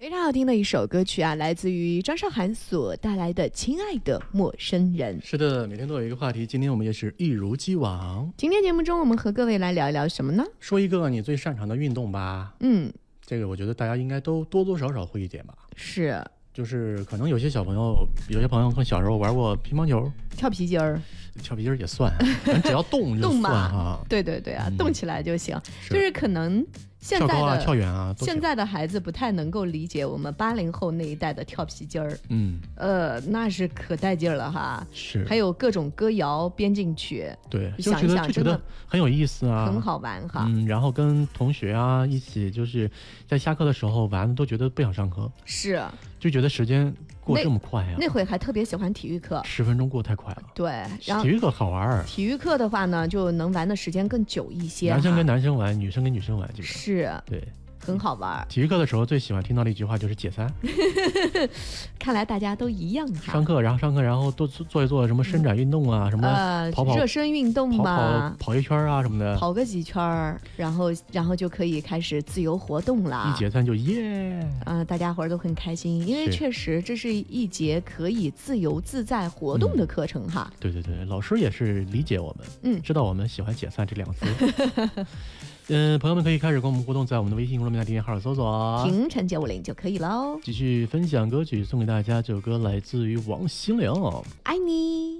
非常好听的一首歌曲啊，来自于张韶涵所带来的《亲爱的陌生人》。 是的，每天都有一个话题，今天我们也是一如既往。 今天节目中我们和各位来聊一聊什么呢？ 说一个你最擅长的运动吧。这个我觉得大家应该都多多少少会一点吧。 是， 就是可能有些朋友可能小时候玩过乒乓球、 跳皮筋儿。 跳皮筋儿也算，反正只要动就算哈。 对对对啊，动起来就行。就是可能现在的跳高啊、跳远啊， 现在的孩子不太能够理解我们80后那一代的跳皮筋儿。那是可带劲了哈。 是， 还有各种歌谣编进去。 对， 就觉得很有意思啊， 很好玩哈。 然后跟同学啊一起，就是在下课的时候玩，都觉得不想上课。 是， 就觉得时间过这么快啊。 那会还特别喜欢体育课 ，10分钟过太快了。 对，然后体育课好玩。 体育课的话呢，就能玩的时间更久一些。 男生跟男生玩，女生跟女生玩，这个是， 对， 很好玩。 体育课的时候最喜欢听到的一句话就是解散。 看来大家都一样哈。 上课然后多做一做什么伸展运动啊，什么跑热身运动嘛， 跑一圈啊什么的， 跑个几圈，然后就可以开始自由活动了。 一解散就耶。 大家伙儿都很开心，因为确实这是一节可以自由自在活动的课程哈。 对对对，老师也是理解我们，知道我们喜欢解散这两个字。朋友们可以开始跟我们互动，在我们的微信公众平台订阅号搜索平成950就可以喽。 继续分享歌曲送给大家，这首歌来自于王心凌， 爱你。